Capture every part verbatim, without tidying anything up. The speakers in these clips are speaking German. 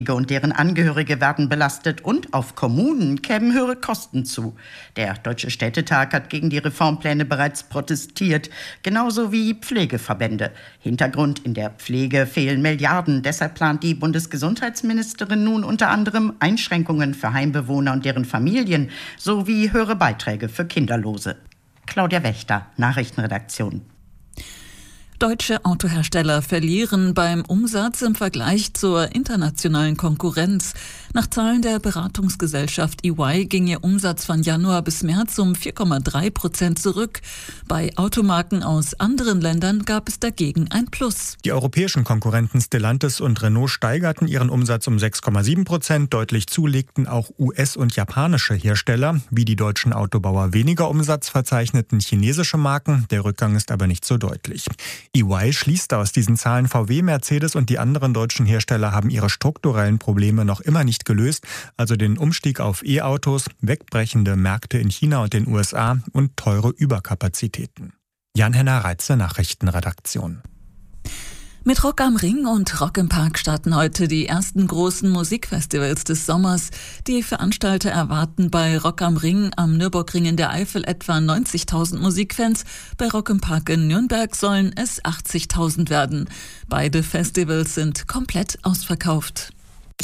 und deren Angehörige werden belastet und auf Kommunen kämen höhere Kosten zu. Der Deutsche Städtetag hat gegen die Reformpläne bereits protestiert, genauso wie Pflegeverbände. Hintergrund: in der Pflege fehlen Milliarden. Deshalb plant die Bundesgesundheitsministerin nun unter anderem Einschränkungen für Heimbewohner und deren Familien sowie höhere Beiträge für Kinderlose. Claudia Wächter, Nachrichtenredaktion. Deutsche Autohersteller verlieren beim Umsatz im Vergleich zur internationalen Konkurrenz. Nach Zahlen der Beratungsgesellschaft E Y ging ihr Umsatz von Januar bis März um vier Komma drei Prozent zurück. Bei Automarken aus anderen Ländern gab es dagegen ein Plus. Die europäischen Konkurrenten Stellantis und Renault steigerten ihren Umsatz um sechs Komma sieben Prozent. Deutlich zulegten auch U S- und japanische Hersteller. Wie die deutschen Autobauer weniger Umsatz verzeichneten chinesische Marken. Der Rückgang ist aber nicht so deutlich. E Y schließt aus diesen Zahlen, V W, Mercedes und die anderen deutschen Hersteller haben ihre strukturellen Probleme noch immer nicht gelöst, also den Umstieg auf E-Autos, wegbrechende Märkte in China und den U S A und teure Überkapazitäten. Jan-Henner Reitze, Nachrichtenredaktion. Mit Rock am Ring und Rock im Park starten heute die ersten großen Musikfestivals des Sommers. Die Veranstalter erwarten bei Rock am Ring am Nürburgring in der Eifel etwa neunzigtausend Musikfans. Bei Rock im Park in Nürnberg sollen es achtzigtausend werden. Beide Festivals sind komplett ausverkauft.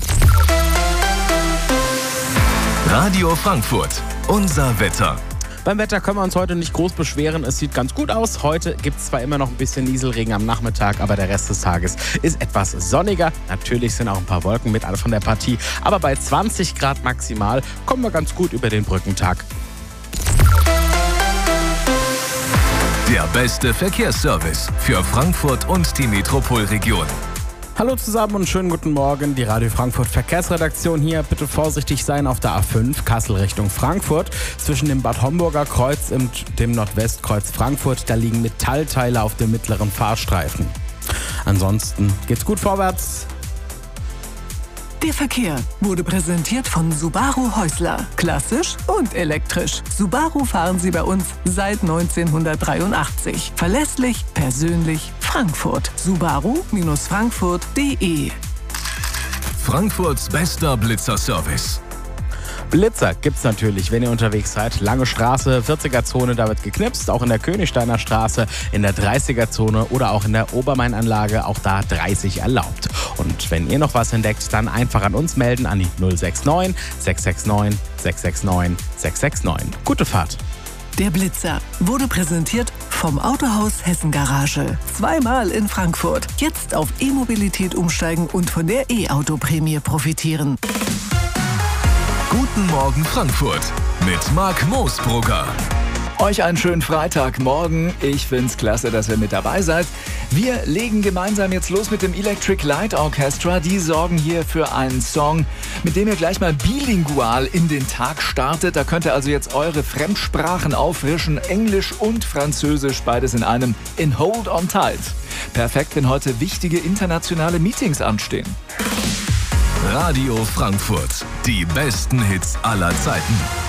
Radio Frankfurt, unser Wetter. Beim Wetter können wir uns heute nicht groß beschweren. Es sieht ganz gut aus. Heute gibt es zwar immer noch ein bisschen Nieselregen am Nachmittag, aber der Rest des Tages ist etwas sonniger. Natürlich sind auch ein paar Wolken mit von der Partie. Aber bei zwanzig Grad maximal kommen wir ganz gut über den Brückentag. Der beste Verkehrsservice für Frankfurt und die Metropolregion. Hallo zusammen und schönen guten Morgen. Die Radio Frankfurt Verkehrsredaktion hier. Bitte vorsichtig sein auf der A fünf, Kassel Richtung Frankfurt. Zwischen dem Bad Homburger Kreuz und dem Nordwestkreuz Frankfurt, da liegen Metallteile auf dem mittleren Fahrstreifen. Ansonsten geht's gut vorwärts. Der Verkehr wurde präsentiert von Subaru Häusler. Klassisch und elektrisch. Subaru fahren Sie bei uns seit neunzehnhundertdreiundachtzig. Verlässlich, persönlich, Frankfurt. Subaru Frankfurt punkt de. Frankfurts bester Blitzer-Service. Blitzer gibt's natürlich, wenn ihr unterwegs seid. Lange Straße, vierziger-Zone, da wird geknipst. Auch in der Königsteiner Straße, in der dreißiger-Zone oder auch in der Obermain-Anlage, auch da dreißig erlaubt. Und wenn ihr noch was entdeckt, dann einfach an uns melden an die null sechs neun, sechs sechs neun, sechs sechs neun, sechs sechs neun. Gute Fahrt. Der Blitzer wurde präsentiert vom Autohaus Hessen Garage. Zweimal in Frankfurt. Jetzt auf E-Mobilität umsteigen und von der E-Auto-Prämie profitieren. Guten Morgen Frankfurt mit Marc Moosbrugger. Euch einen schönen Freitagmorgen. Ich find's klasse, dass ihr mit dabei seid. Wir legen gemeinsam jetzt los mit dem Electric Light Orchestra. Die sorgen hier für einen Song, mit dem ihr gleich mal bilingual in den Tag startet. Da könnt ihr also jetzt eure Fremdsprachen auffrischen. Englisch und Französisch, beides in einem, in Hold on Tight. Perfekt, wenn heute wichtige internationale Meetings anstehen. Radio Frankfurt, die besten Hits aller Zeiten.